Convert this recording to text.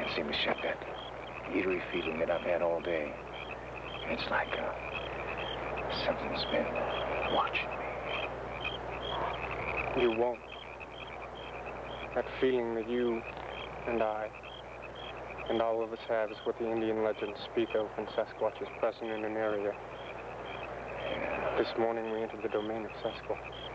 See, Michelle, that eerie feeling that I've had all day. It's like something's been watching me. You won't. That feeling that you and I and all of us have is what the Indian legends speak of when Sasquatch is present in an area. Yeah. This morning we entered the domain of Sasquatch.